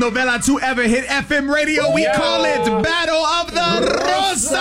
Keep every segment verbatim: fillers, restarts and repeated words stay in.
novela to ever hit F M radio. We Yo. call it Battle of the Rosas.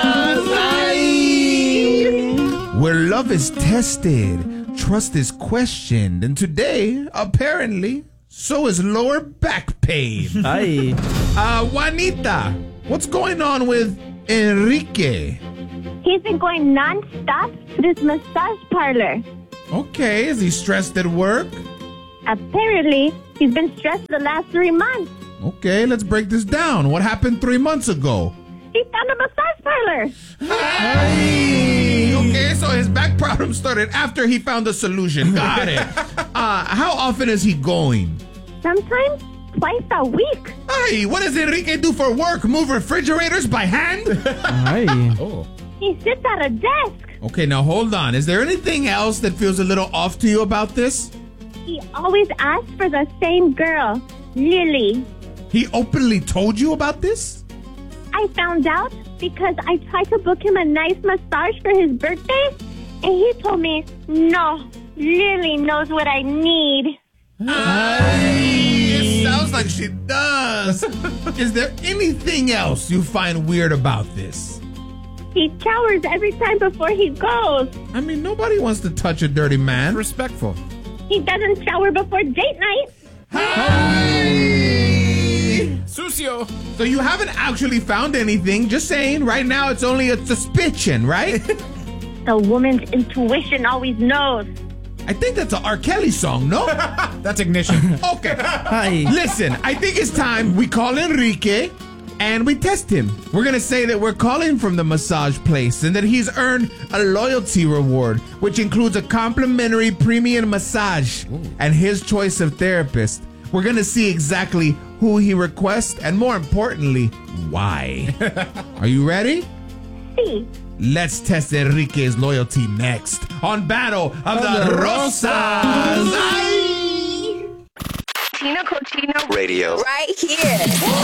Where love is tested, trust is questioned, and today, apparently, so is lower back pain. Ay. Uh, Juanita, what's going on with Enrique? He's been going non-stop to this massage parlor. Okay, is he stressed at work? Apparently, he's been stressed the last three months. Okay, let's break this down. What happened three months ago? He found a massage parlor. Hey! Okay, so his back problem started after he found a solution. Got it. Uh, how often is he going? Sometimes twice a week. Hey, what does Enrique do for work? Move refrigerators by hand? Ay. Oh. He sits at a desk. Okay, now hold on. Is there anything else that feels a little off to you about this? He always asks for the same girl, Lily. He openly told you about this? I found out because I tried to book him a nice massage for his birthday, and he told me, no, Lily knows what I need. Hey, it sounds like she does. Is there anything else you find weird about this? He showers every time before he goes. I mean, nobody wants to touch a dirty man. Respectful. He doesn't shower before date night. Hey! Sucio. So you haven't actually found anything. Just saying, right now it's only a suspicion, right? The woman's intuition always knows. I think that's an R. Kelly song, no? That's Ignition. Okay. Hi. Listen, I think it's time we call Enrique and we test him. We're going to say that we're calling from the massage place and that he's earned a loyalty reward, which includes a complimentary premium massage Ooh. and his choice of therapist. We're going to see exactly who he requests and, more importantly, why. Are you ready? See. Let's test Enrique's loyalty next on Battle of the, the Rosas. Tina Cochino Radio. Right here.